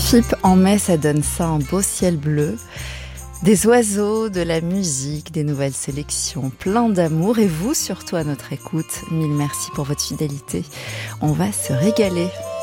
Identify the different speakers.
Speaker 1: FIP en mai, ça donne ça, un beau ciel bleu, des oiseaux, de la musique, des nouvelles sélections, plein d'amour et vous surtout à notre écoute. Mille merci pour votre fidélité. On va se régaler.